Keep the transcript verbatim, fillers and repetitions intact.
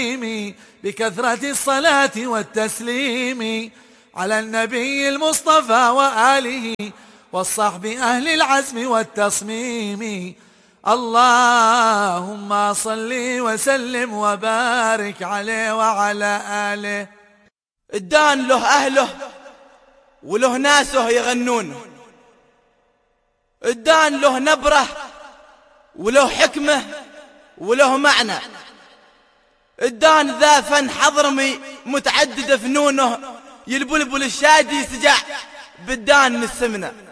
بكثرة الصلاة والتسليم على النبي المصطفى وآله والصحب أهل العزم والتصميم. اللهم صل وسلم وبارك عليه وعلى آله. الدان له أهله وله ناسه يغنونه، الدان له نبره وله حكمة وله معنى، الدان ذا فن حضرمي متعدد فنونه، يلبلبل الشادي سجع بالدان من السمنة.